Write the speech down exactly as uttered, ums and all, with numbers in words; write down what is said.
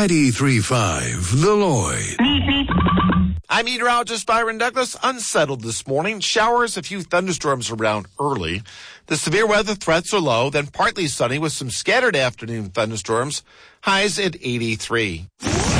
ninety-three point five, The Lloyd. I'm meteorologist Byron Douglas. Unsettled this morning. Showers, a few thunderstorms around early. The severe weather threats are low, then partly sunny with some scattered afternoon thunderstorms. Highs at eighty-three.